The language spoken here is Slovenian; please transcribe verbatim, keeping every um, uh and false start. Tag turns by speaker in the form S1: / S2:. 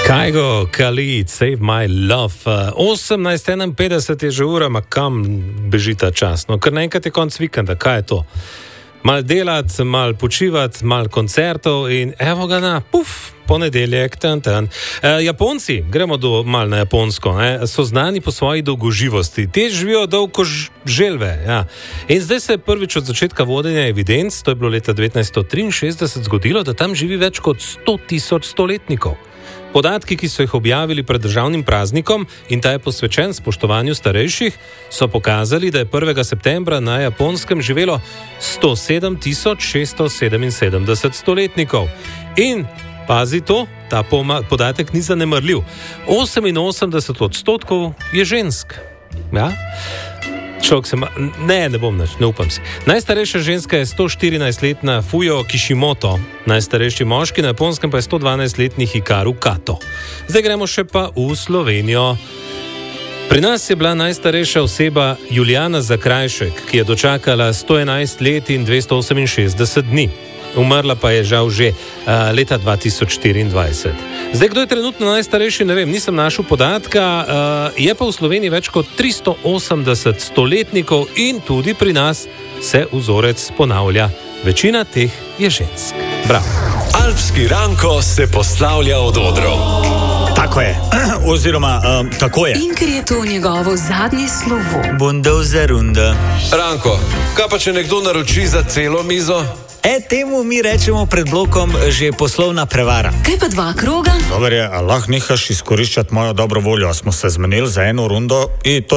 S1: Kygo, Khalid, Save My Love. osemnajst enainpetdeset je že ura, ma kam beži ta čas? No, ker naenkrat je konc vikenda, kaj je to? Mal delati, mal počivati, mal koncertov in evo ga na, puf, ponedeljek, tan, tan. E, Japonci, gremo do, mal na japonsko, ne, so znani po svoji dolgoživosti. Te živijo dolgo želve, ja. In zdaj se je prvič od začetka vodenja evidenc, to je bilo leta devetnajststo triinšestdeset, zgodilo, da tam živi več kot sto tisoč stoletnikov. Podatki, ki so jih objavili pred državnim praznikom in ta je posvečen spoštovanju starejših, so pokazali, da je prvega septembra na Japonskem živelo sto sedem tisoč šeststo sedeminsedemdeset stoletnikov. In, pazi to, ta podatek ni zanemarljiv, oseminosemdeset odstotkov je žensk. Ja? Človek se ma... Ne, ne bom nič, ne upam si. Najstarejša ženska je sto štirinajstletna Fujo Kishimoto, najstarejši moški na Japonskem pa je sto dvanajstletni Hikaru Kato. Zdaj gremo še pa v Slovenijo. Pri nas je bila najstarejša oseba Julijana Zakrajšek, ki je dočakala sto enajst let in dvesto oseminšestdeset dni. Umrla pa je žal že uh, leta dva tisoč štiriindvajset. Zdaj, kdo je trenutno najstarejši, ne vem, nisem našel podatka, uh, je pa v Sloveniji več kot tristo osemdeset stoletnikov in tudi pri nas se vzorec ponavlja. Večina teh je žensk. Bravo.
S2: Alpski Ranko se poslavlja od odrov.
S3: Tako je, oziroma um, tako je.
S4: In ker je to njegovo zadnje slovo.
S3: Bundov za runda.
S2: Ranko, kaj pa če nekdo naroči za celo mizo?
S3: E, temu mi rečemo pred blokom že poslovna prevara.
S4: Kaj pa dva kroga?
S3: Dobar je, a lahko nehaš izkoriščati mojo dobro voljo, a smo se zmenili za eno rundo in to